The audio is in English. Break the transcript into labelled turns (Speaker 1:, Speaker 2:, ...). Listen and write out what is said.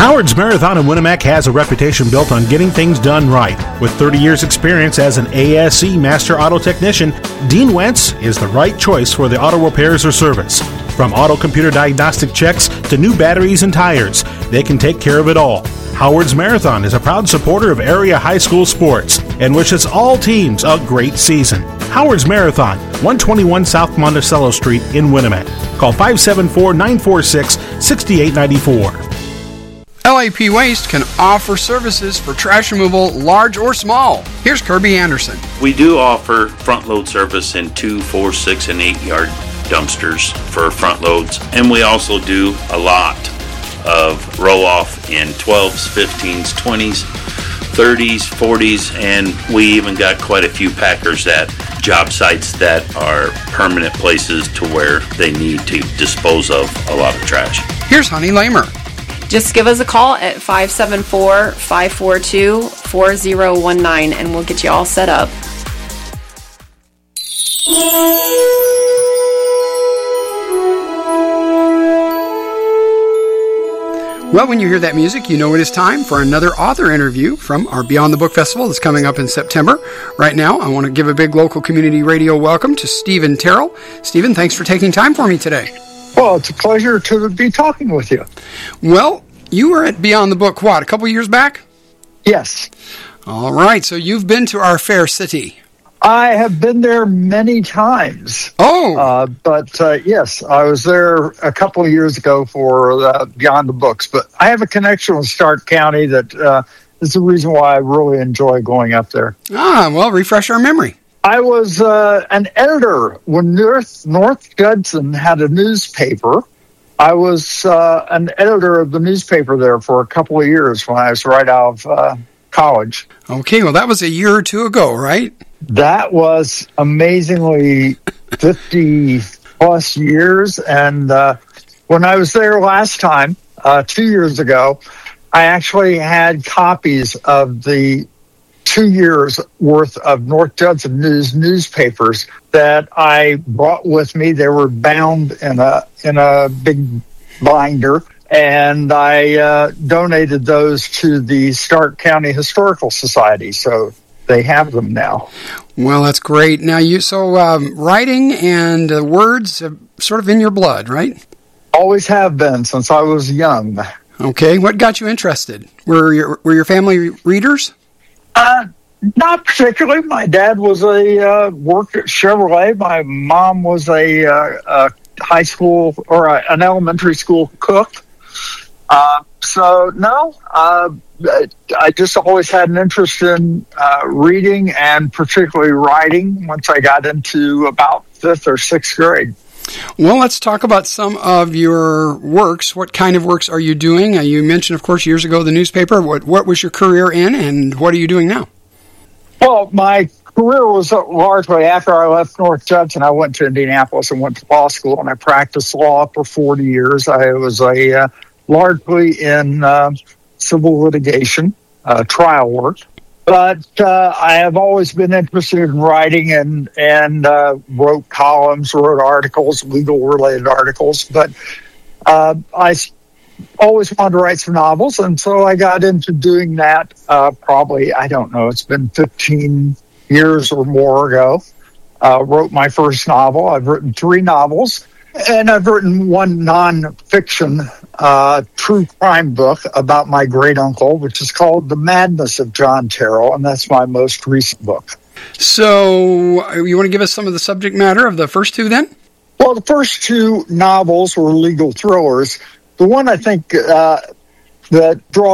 Speaker 1: Howard's Marathon in Winnemac has a reputation built on getting things done right. With 30 years experience as an ASE Master Auto Technician, Dean Wentz is the right choice for the auto repairs or service. From auto computer diagnostic checks to new batteries and tires, they can take care of it all. Howard's Marathon is a proud supporter of area high school sports and wishes all teams a great season. Howard's Marathon, 121 South Monticello Street in Winnemac. Call 574-946-6894.
Speaker 2: LAP Waste can offer services for trash removal, large or small. Here's Kirby Anderson.
Speaker 3: We do offer front load service in 2, 4, 6, and 8 yard dumpsters for front loads. And we also do a lot of roll off in 12s, 15s, 20s, 30s, 40s, and we even got quite a few packers at job sites that are permanent places to where they need to dispose of a lot of trash.
Speaker 2: Here's Honey Lamer.
Speaker 4: Just give us a call at 574-542-4019 and we'll get you all set up.
Speaker 2: Well, when you hear that music, you know it is time for another author interview from our Beyond the Book Festival that's coming up in September. Right now, I want to give a big local community radio welcome to Stephen Terrell. Stephen, thanks for taking time for me today.
Speaker 5: Well, it's a pleasure to be talking with you.
Speaker 2: Well, you were at Beyond the Book, what, a couple years back?
Speaker 5: Yes.
Speaker 2: All right, so you've been to our fair city.
Speaker 5: I have been there many times.
Speaker 2: Oh!
Speaker 5: Yes, I was there a couple of years ago for Beyond the Books. But I have a connection with Stark County that is the reason why I really enjoy going up there.
Speaker 2: Ah, well, refresh our memory.
Speaker 5: I was an editor when North Judson had a newspaper. I was an editor of the newspaper there for a couple of years when I was right out of college.
Speaker 2: Okay, well, that was a year or two ago, right?
Speaker 5: That was amazingly 50-plus years. And when I was there last time, 2 years ago, I actually had copies of the 2 years worth of North Judson News newspapers that I brought with me. They were bound in a big binder, and I donated those to the Stark County Historical Society. So they have them now.
Speaker 2: Well, that's great. Now, writing and words are sort of in your blood, right?
Speaker 5: Always have been since I was young.
Speaker 2: Okay, what got you interested? Were your family readers?
Speaker 5: Not particularly. My dad was worked at Chevrolet. My mom was a high school or an elementary school cook. I just always had an interest in reading and particularly writing once I got into about 5th or 6th grade.
Speaker 2: Well, let's talk about some of your works. What kind of works are you doing? You mentioned, of course, years ago the newspaper. What was your career in, and what are you doing now?
Speaker 5: Well, my career was largely after I left North Judson. I went to Indianapolis and went to law school, and I practiced law for 40 years. I was largely in civil litigation, trial work. But I have always been interested in writing and wrote columns, wrote articles, legal-related articles. But I always wanted to write some novels, and so I got into doing that probably, I don't know, it's been 15 years or more ago. Wrote my first novel. I've written 3 novels, and I've written one nonfiction true crime book about my great-uncle, which is called The Madness of John Terrell, and that's my most recent book.
Speaker 2: So you want to give us some of the subject matter of the first 2 then?
Speaker 5: Well, the first 2 novels were legal thrillers. The one I think that draws